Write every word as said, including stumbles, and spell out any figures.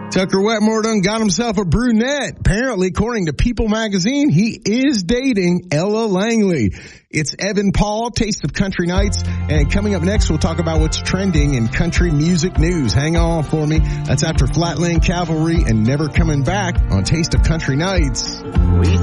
Tucker Wetmore done got himself a brunette. Apparently, according to People magazine, he is dating Ella Langley. It's Evan Paul, Taste of Country Nights. And coming up next, we'll talk about what's trending in country music news. Hang on for me. That's after Flatland Cavalry and Never Coming Back on Taste of Country Nights. We